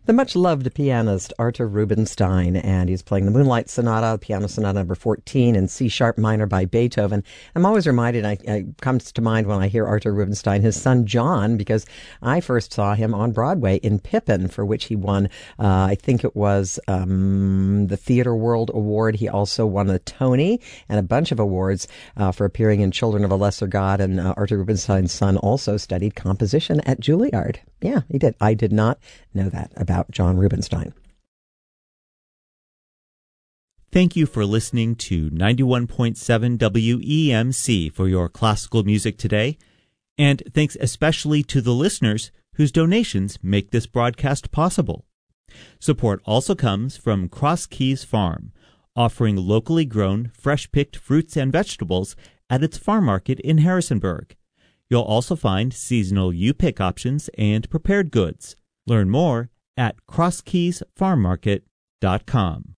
The much-loved pianist Artur Rubinstein, and he's playing the Moonlight Sonata, Piano Sonata number 14 in C-sharp minor by Beethoven. I'm always reminded, it comes to mind when I hear Artur Rubinstein, his son John, because I first saw him on Broadway in Pippin, for which he won, I think it was the Theatre World Award. He also won a Tony and a bunch of awards for appearing in Children of a Lesser God, and Artur Rubinstein's son also studied composition at Juilliard. Yeah, he did. I did not know that about John Rubinstein. Thank you for listening to 91.7 WEMC for your classical music today, and thanks especially to the listeners whose donations make this broadcast possible. Support also comes from Cross Keys Farm, offering locally grown, fresh-picked fruits and vegetables at its farm market in Harrisonburg. You'll also find seasonal U-Pick options and prepared goods. Learn more at crosskeysfarmmarket.com.